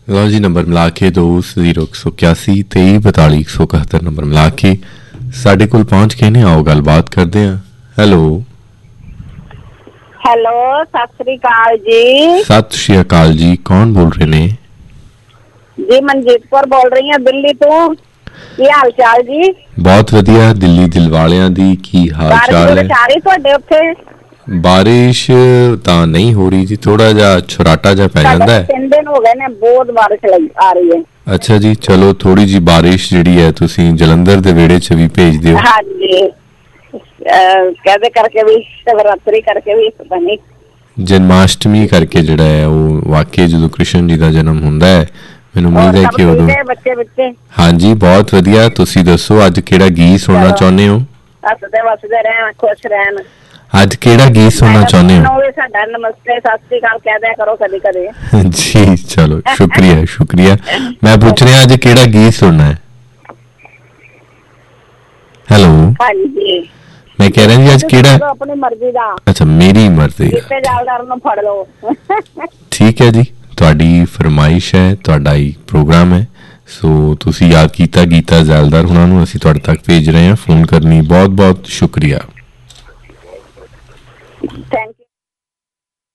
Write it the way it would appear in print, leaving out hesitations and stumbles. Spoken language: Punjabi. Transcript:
ਲਓ ਜੀ, ਨੰਬਰ ਮਿਲਾ ਕੇ 2081 2342 171 ਨੰਬਰ ਮਿਲਾ ਕੇ ਸਾਡੇ ਕੋਲ ਪਹੁੰਚ ਗਏ ਨੇ। ਆਓ ਗੱਲਬਾਤ ਕਰਦੇ ਹਾਂ। ਹੈਲੋ ਹੈਲੋ, ਸਤਿ ਸ੍ਰੀ ਅਕਾਲ ਜੀ। ਸਤਿ ਸ਼੍ਰੀ ਅਕਾਲ ਜੀ, ਕੌਣ ਬੋਲ ਰਹੇ ਨੇ? ਜੀ ਮਨਜੀਤ ਕੌਰ ਬੋਲ ਰਹੀ ਹਾਂ ਦਿੱਲੀ ਤੋਂ। ਕੀ ਹਾਲ ਚਾਲ ਜੀ? ਬਹੁਤ ਵਧੀਆ। ਦਿੱਲੀ ਦਿਲ ਵਾਲਿਆਂ ਦੀ ਕੀ ਹਾਲ ਚਾਲ ਹੈ? ਬਾਰਿਸ਼ ਤੁਹਾਡੇ ਉੱਥੇ? ਬਾਰਿਸ਼ ਤਾਂ ਨਹੀਂ ਹੋ ਰਹੀ ਜੀ, ਥੋੜਾ ਜਿਹਾ ਛੁਰਾਟਾ ਜਿਹਾ ਪੈ ਜਾਂਦਾ ਹੈ। 3 ਦਿਨ ਹੋ ਗਏ ਨੇ, ਬਹੁਤ ਬਾਰਿਸ਼ ਆ ਰਹੀ ਹੈ। ਅੱਛਾ ਜੀ, ਚਲੋ ਥੋੜੀ ਜੀ ਬਾਰਿਸ਼ ਜਿਹੜੀ ਹੈ ਤੁਸੀਂ ਜਲੰਧਰ ਦੇ ਵਿਹੜੇ 'ਚ ਵੀ ਭੇਜ ਦਿਓ। ਹਾਂਜੀ, ਕਹਦੇ ਕਰਕੇ ਵੀ, ਸ਼ਿਵਰਾਤਰੀ ਕਰਕੇ ਵੀ, ਪਤਾ ਨਹੀਂ ਜਨਮਾਸ਼ਟਮੀ ਕਰਕੇ ਜਿਹੜਾ ਹੈ ਉਹ ਵਾਕਈ ਜਦੋਂ ਕ੍ਰਿਸ਼ਨ ਜੀ ਦਾ ਜਨਮ ਹੁੰਦਾ ਹੈ, ਮੈਨੂੰ ਉਮੀਦ ਹੈ ਕਿ ਉਦੋਂ। ਬੱਚੇ ਹਾਂਜੀ, ਬਹੁਤ ਵਧੀਆ। ਤੁਸੀਂ ਦੱਸੋ ਅੱਜ ਕਿਹੜਾ ਗੀਤ ਸੁਣਨਾ ਚਾਹੁੰਦੇ ਹੋ? ਹੱਸਦੇ ਵਸਦੇ ਰਹਿਣ, ਖੁਸ਼ ਰਹਿਣ। ਅੱਜ ਕਿਹੜਾ ਗੀਤ ਸੁਣਨਾ ਚਾਹੁੰਦੇ ਹੋ? ਸਾਡਾ ਨਮਸਤੇ ਸਤਿ ਸ੍ਰੀ ਅਕਾਲ ਕਹਿ ਦਿਆ ਕਰੋ ਕਦੀ ਕਦੇ। ਜੀ ਚਲੋ, ਸ਼ੁਕਰੀਆ ਸ਼ੁਕਰੀਆ। ਮੈਂ ਪੁੱਛ ਰਿਹਾ ਅੱਜ ਕਿਹੜਾ ਗੀਤ ਸੁਣਨਾ ਹੈ? ਹੈਲੋ, ਹਾਂਜੀ, ਮੈਂ ਕਹਿ ਰਿਹਾ ਜੀ ਅੱਜ ਕਿਹੜਾ? ਆਪਣੀ ਮਰਜ਼ੀ ਦਾ। ਅੱਛਾ, ਮੇਰੀ ਮਰਜ਼ੀ ਦਾ। ਜਿੱਤੇ ਜਾਲਦਾਰ ਨੂੰ ਫੜ ਲਓ। ਠੀਕ ਹੈ ਜੀ, ਤੁਹਾਡੀ ਫਰਮਾਇਸ਼ ਹੈ, ਤੁਹਾਡਾ ਹੀ ਪ੍ਰੋਗਰਾਮ ਹੈ। ਸੋ ਤੁਸੀਂ ਯਾਦ ਕੀਤਾ ਗੀਤਾ ਜ਼ੈਲਦਾਰ ਹੁਣਾਂ ਨੂੰ, ਅਸੀਂ ਤੁਹਾਡੇ ਤੱਕ ਭੇਜ ਰਹੇ ਹਾਂ। ਫੋਨ ਕਰਨ ਲਈ ਬਹੁਤ ਬਹੁਤ ਸ਼ੁਕਰੀਆ। ਥੈਂਕ